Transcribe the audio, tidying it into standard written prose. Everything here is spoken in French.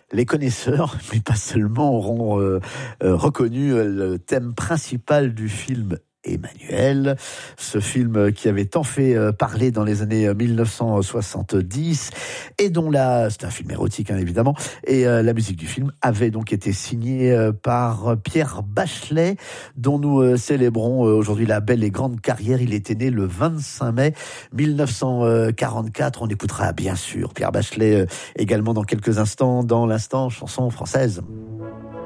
Les connaisseurs, mais pas seulement, auront reconnu le thème principal du film Emmanuelle, ce film qui avait tant fait parler dans les années 1970 et dont c'est un film érotique évidemment, et la musique du film avait donc été signée par Pierre Bachelet, dont nous célébrons aujourd'hui la belle et grande carrière. Il était né le 25 mai 1944. On écoutera bien sûr Pierre Bachelet également dans quelques instants dans l'instant chanson française.